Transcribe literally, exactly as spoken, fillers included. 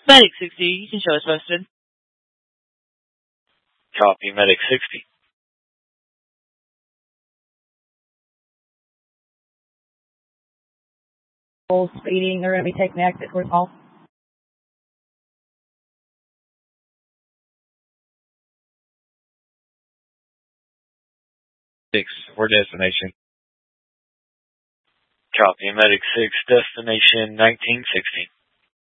Medic sixty, you can show us posted. Copy, Medic sixty. Full speeding, they're going to be taking the exit towards Hall. Six, for destination. Copy, Medic six, destination nineteen sixty.